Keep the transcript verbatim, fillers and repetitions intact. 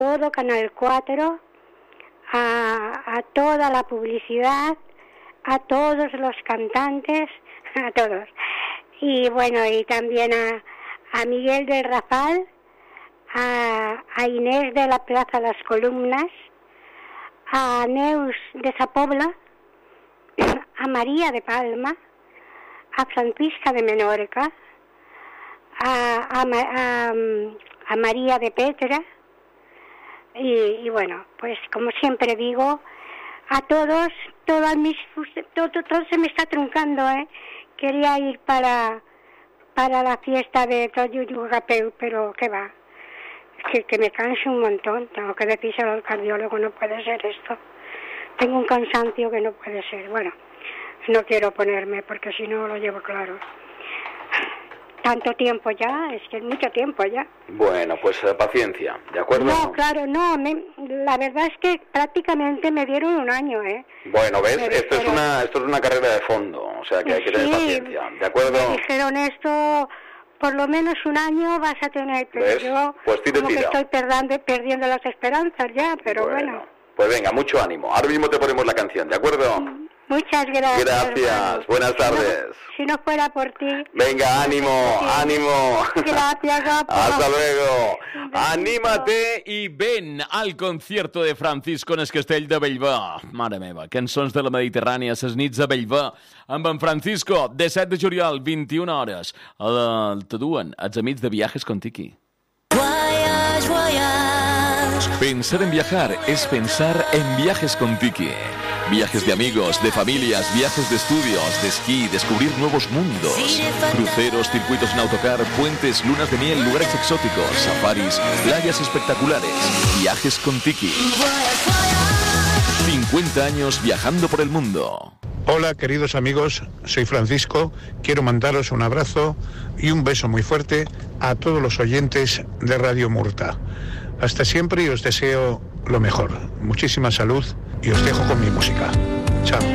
todo Canal cuatro, a, a toda la publicidad, a todos los cantantes, a todos. Y bueno, y también a, a Miguel del Rafal, a, a Inés de la Plaza Las Columnas, a Neus de Zapobla, a María de Palma, a Francisca de Menorca, a, a, a, a María de Petra, y, y bueno, pues como siempre digo, a todos, todas mis, todo, todo se me está truncando, ¿eh? Quería ir para, para la fiesta de Toyuyugapeu, pero qué va, que, que me canso un montón, tengo que decírselo al cardiólogo, no puede ser esto, tengo un cansancio que no puede ser, bueno, no quiero ponerme porque si no lo llevo claro. Tanto tiempo ya, es que es mucho tiempo ya. Bueno, pues eh, paciencia, ¿de acuerdo? No, claro, no, me, la verdad es que prácticamente me dieron un año, ¿eh? Bueno, ¿ves? Pero, esto, pero... es una, esto es una carrera de fondo, o sea que hay que tener sí, paciencia, ¿de acuerdo? Me dijeron esto, por lo menos un año vas a tener, pero ¿ves? yo Pues tira, como tira. que estoy perdiendo, perdiendo las esperanzas ya, pero bueno. bueno. Pues venga, mucho ánimo, ahora mismo te ponemos la canción, ¿de acuerdo? Muchas gracias. Gracias, hermano. buenas tardes. Si no, si no fuera por ti. Venga, ánimo, sí. ánimo. Gracias, guapo. Hasta luego. Anímate i ven al concierto de Francisco en el Castell de Bellver. Mare meva, cançons de la Mediterrània, ses nits de Bellver, amb en Francisco, disset de juliol, vint-i-una hores. El te duen els amics de Viajes con Tiki. Voyage, voyage. Pensar en viajar es pensar en Viajes con Tiki. Viajes de amigos, de familias, viajes de estudios, de esquí, descubrir nuevos mundos. Cruceros, circuitos en autocar, puentes, lunas de miel, lugares exóticos, safaris, playas espectaculares. Viajes con Tiki. cincuenta años viajando por el mundo. Hola queridos amigos, soy Francisco, quiero mandaros un abrazo y un beso muy fuerte a todos los oyentes de Radio Murta. Hasta siempre y os deseo lo mejor, muchísima salud y os dejo con mi música. Chao.